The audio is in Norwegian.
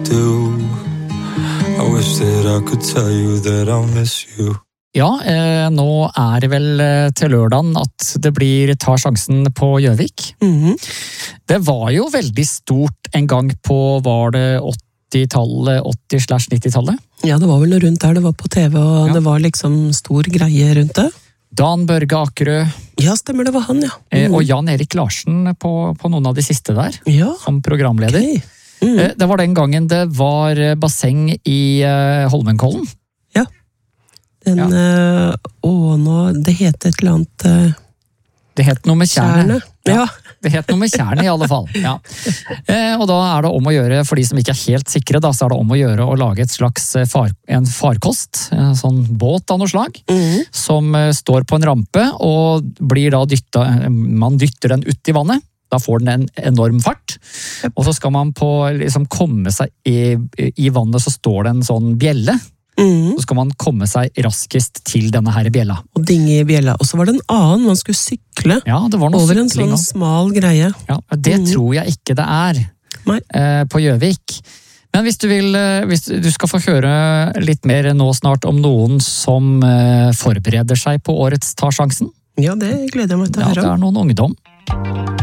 do. I wish that I could tell you that I'll miss you. Ja, nå det vel til lørdagen at det blir Ta sjansen på Gjøvik. Det var jo veldig stort en gang på, var det 80-tallet, 80/90-tallet? Ja, det var vel noe rundt der, det var på TV, og det var liksom stor greie rundt det. Dan Børge Akerø. Ja, stemmer, det var han, ja. Og Jan Erik Larsen på noen av de siste der, ja. Som programleder. Okay. Det var den gangen det var basseng i Holmenkollen. Ja. Det het et eller annet... Det het noe med tjernet. Ja. Det het noe med tjernet i alle fall. Ja. Og da det om å gjøre, for de som ikke helt sikre, da, så det om å gjøre å lage et slags en farkost, en sånn båt av noe slag, som står på en rampe og blir da man dytter den ut i vannet. Da får den en enorm fart, og så skal man liksom komme seg i vannet, så står det en sånn bjelle. Så skal man komme seg raskest til denne her bjella. Og dinge i bjella. Og så var det en annen, man skulle sykle det var noe over en sykling, sånn smal greie. Ja, det tror jeg ikke det på Gjøvik. Men hvis du skal få høre litt mer nå snart om noen som forbereder seg på årets Ta sjansen. Ja, det gleder jeg meg til å høre. Ja, det noen ungdom.